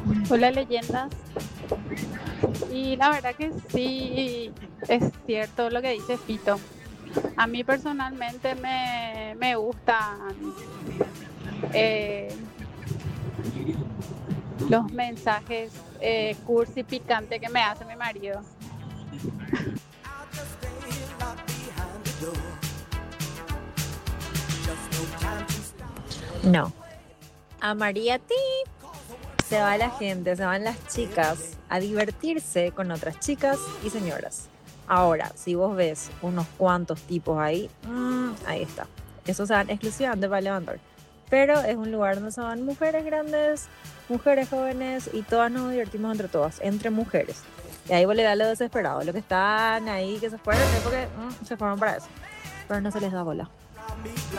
Hola, leyendas. Y la verdad que sí, es cierto lo que dice Fito. A mí personalmente me gustan eh, los mensajes cursi picante que me hace mi marido. No. A María Ti se va la gente, se van las chicas a divertirse con otras chicas y señoras. Ahora, si vos ves unos cuantos tipos ahí, ahí está. Esos se van exclusivamente para levantar. Pero es un lugar donde se van mujeres grandes, mujeres jóvenes y todas nos divertimos entre todas, entre mujeres. Y ahí vos le das lo desesperado. Lo que están ahí, que se fueron, es porque se fueron para eso. Pero no se les da bola.